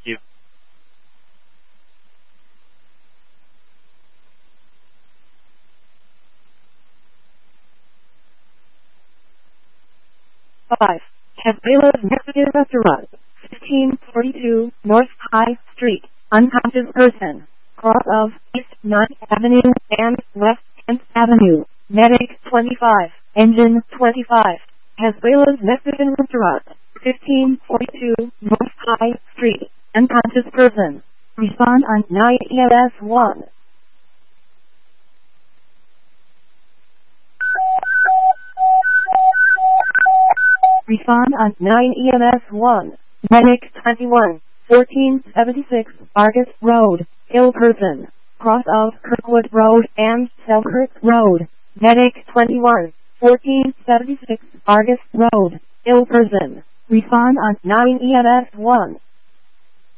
you. Five. Cabela's Mexican Restaurant, 1542 North High Street, unconscious person, cross of East 9th Avenue and West 10th Avenue, medic 25, engine 25. Cabela's Mexican Restaurant, 1542 North High Street, unconscious person. Respond on 9 EMS 1. Respond on 9 EMS 1. Medic 21, 1476 Argus Road, ill person, cross of Kirkwood Road and Selkirk Road. Medic 21, 1476 Argus Road, ill person. Respond on 9 EMS 1.